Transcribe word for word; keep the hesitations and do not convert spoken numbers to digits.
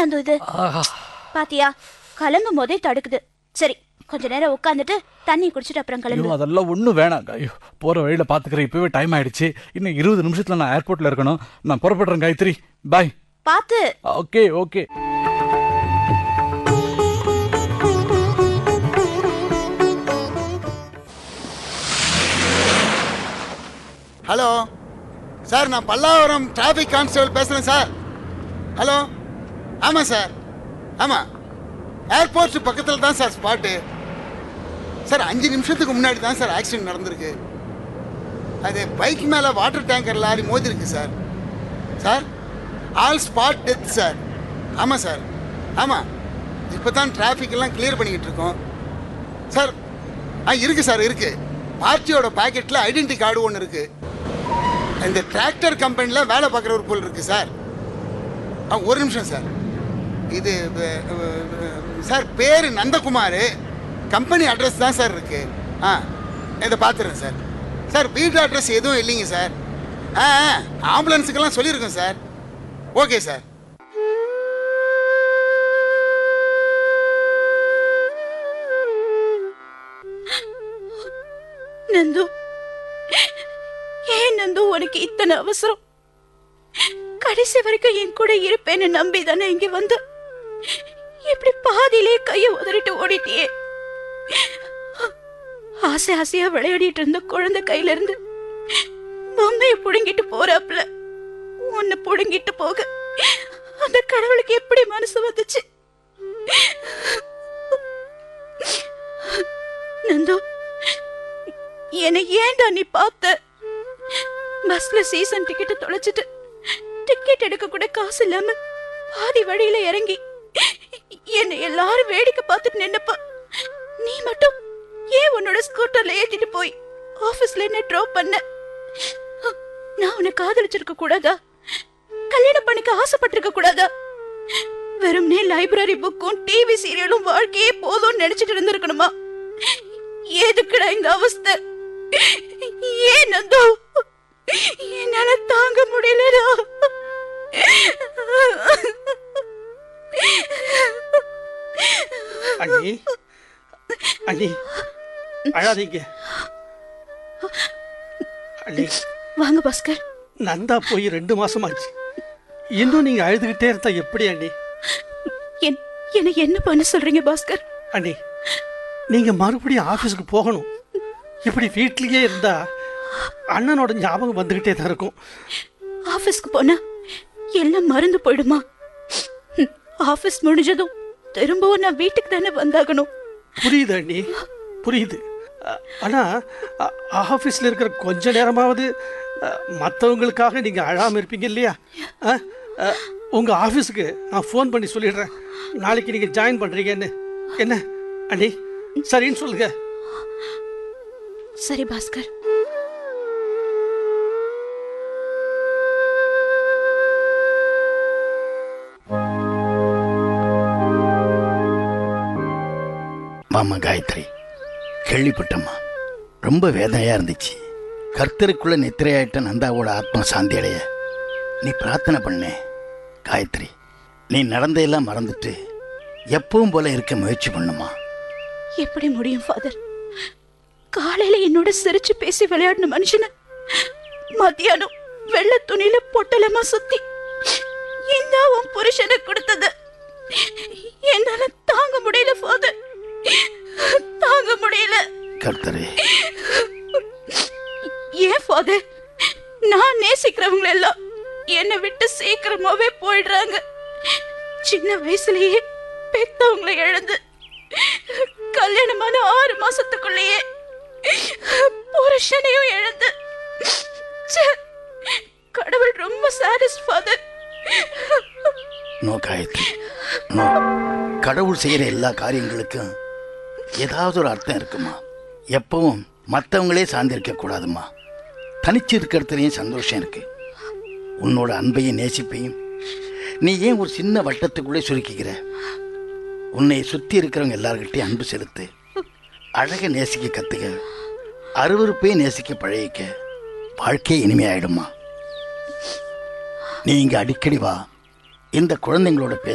நந்து இது? பாத்தியா, கிளம்பும் போதே தடுக்குது. சரி, கொஞ்ச நேரம் உட்காந்துட்டு தண்ணி குடிச்சிட்டு அப்புறம் கிளம்பு. அதெல்லாம் ஒன்றும் வேணாம். ஐயோ, போற வழியில பாத்துக்கிறேன். இப்பவே டைம் ஆயிடுச்சு. இன்னும் இருபது நிமிஷத்துல நான் ஏர்போர்ட்ல இருக்கணும். நான் புறப்படுறேன் காயத்ரி. பாய். பாத்து. Okay okay. ஹலோ சார், நான் பல்லாவரம் டிராஃபிக் கான்ஸ்டபிள் பேசுகிறேன் சார். ஹலோ. ஆமாம் சார், ஆமாம். ஏர்போர்ட் பக்கத்தில் தான் சார் ஸ்பாட்டு. சார், அஞ்சு நிமிஷத்துக்கு முன்னாடி தான் சார் ஆக்சிடென்ட் நடந்திருக்கு. அது பைக் மேலே water tanker lorry மோதிருக்கு sir. Sir, all spot death sir. ஆமாம் சார், ஆமாம். இப்போ தான் டிராஃபிக் எல்லாம் கிளியர் பண்ணிக்கிட்டு இருக்கோம் சார். ஆ இருக்குது சார், இருக்குது. பார்ட்டியோட பாக்கெட்டில் ஐடென்டி கார்டு ஒன்று இருக்குது. இந்த டிராக்டர் கம்பெனியில் வேலை பார்க்குற ஒரு பொருள் இருக்குது சார். ஆ, ஒரு நிமிஷம் சார். இது சார் பேர் நந்தகுமார். கம்பெனி அட்ரஸ் தான் சார் இருக்கு. ஆ, இதை பார்த்துறேன் சார். சார், வீட்டு அட்ரஸ் எதுவும் இல்லைங்க சார். ஆ, ஆம்புலன்ஸுக்கெல்லாம் சொல்லியிருக்கோம் சார். Okay sir. நந்து, ஏன் நந்து உனக்கு இத்தனை அவசரம்? கடைசி வரைக்கும் என் கூட இருப்பேன்னு நம்பி தானே இங்க வந்து இப்படி பாதியிலே கைய உதறிட்டு ஓடிட்டியே. ஆசை ஆசையா விளையாடிட்டு இருந்த குழந்தை கையில இருந்து பொம்மைய புடுங்கிட்டு போறாப்ல உன்னை புடுங்கிட்டு போக அந்த கடவுளுக்கு எப்படி மனசு வந்துச்சு? நந்து, என்னை ஏன்டா நீ பார்த்த? பஸ்ல சீசன் டிக்கெட் தொலைச்சிட்டு டிக்கெட் எடுக்க கூட காசு இல்லாம பாதி வழியில இறங்கி என்னை எல்லாரும் வேடிக்கை பார்த்துட்டு நின்னப்ப நீ மட்டும் ஏன் உன்னோட ஸ்கூட்டர்ல ஏத்திட்டு போய் ஆபீஸ்ல என்ன டிராப் பண்ண? நான் உன்னை காதலிச்சிருக்க கூடாதா? கல்யாணம் பண்ணிக்க ஆசைப்பட்டிருக்க கூடாதா? வெறும்னே லைப்ரரி புக்கும் டிவி சீரியலும் வாழ்க்கையே போதும்னு நினைச்சிட்டு இருந்திருக்கணுமா? எதுக்குடா இந்த அவஸ்தை? ஏன் நந்தோ, என்னால தாங்க முடியலடா. அண்ணி, அண்ணி, அழாதீங்க அண்ணி. வாங்க பாஸ்கர். நந்தா போய் ரெண்டு மாசமாச்சு. இன்னும் நீங்க அழுதுகிட்டே இருந்தா எப்படி அண்ணி? என்ன என்ன பண்ண சொல்றீங்க பாஸ்கர்? அண்ணி, நீங்க மறுபடியும் ஆபீஸ்க்கு போகணும். இப்படி வீட்லயே இருந்தா அண்ணனோட ஞாபகம் வந்துகிட்டே தான் இருக்கும். ஆபீஸ்க்கு போனா எல்லாம் மறந்து போயிடுமா? ஆபீஸ் முடிஞ்சதும் திரும்பவும் நான் வீட்டுக்கு தானே வந்தாகணும். புரியுது அண்ணி, புரியுது. ஆனா ஆபீஸ்ல இருக்கிற கொஞ்ச நேரமாவது மற்றவங்களுக்காக நீங்க அழாம இருப்பீங்க இல்லையா? உங்க ஆபீஸுக்கு நான் ஃபோன் பண்ணி சொல்லிடுறேன், நாளைக்கு நீங்க ஜாயின் பண்றீங்கன்னு. என்ன அண்ணி, சரின்னு சொல்லுங்க. சரி பாஸ்கர். மாமா காயத்ரி, கேள்விப்பட்டம்மா, ரொம்ப வேதனையா இருந்துச்சு. கர்த்தருக்குள்ள நித்திரையாயிட்ட நந்தாவோட ஆத்மா சாந்தி அடைய நீ பிரார்த்தனை பண்ண. காயத்ரி, நீ நடந்தையெல்லாம் மறந்துட்டு எப்பவும் போல இருக்க முயற்சி பண்ணுமா. எப்படி முடியும் ஃபாதர்? காலையில என்னோட சிரிச்சு பேசி விளையாடின மனுஷன மத்தியானம் வெள்ளை துணியில பொட்டலமா சுத்தி இந்த உன் புருஷனை கொடுத்தது என்னால தாங்க முடியல ஃபாதர், தாங்க முடியல. கர்த்தரே, ஏன் ஃபாதர்? நான் நேசிக்கிறவங்க எல்லாம் என்னை விட்டு சீக்கிரமாவே போயிடுறாங்க. சின்ன வயசுலயே பெத்தவங்களை இழந்து கல்யாணமான ஆறு மாசத்துக்குள்ளேயே புருஷனையும் இழந்து கடவுள் ரொம்ப sadist father. No Gayatri, no. கடவுள் செய்யற எல்லா காரியங்களுக்கும் ஏதாவது ஒரு அர்த்தம் இருக்குமா. எப்பவும் மற்றவங்களே சார்ந்திருக்க கூடாதுமா. தனிச்சு இருக்கிறதுலையும் சந்தோஷம் இருக்கு. உன்னோட அன்பையும் நேசிப்பையும் நீ ஏன் ஒரு சின்ன வட்டத்துக்குள்ளே சுருக்கிக்கிற? உன்னை சுற்றி இருக்கிறவங்க எல்லார்கிட்டையும் அன்பு செலுத்து. அழகை நேசிக்க கற்றுக்க, அருவருப்பையும் நேசிக்க பழகிக்க. வாழ்க்கையே இனிமையாயிடுமா. நீ இங்கே அடிக்கடி வா. இந்த குழந்தைங்களோட பேச